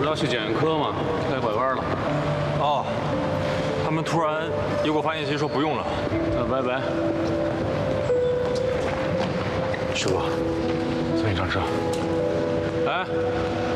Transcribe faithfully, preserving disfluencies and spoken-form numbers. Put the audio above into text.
不是要去检验科吗？该拐弯了。 哦，他们突然又给我发信息说不用了。 那拜拜。师傅，送你上车。哎。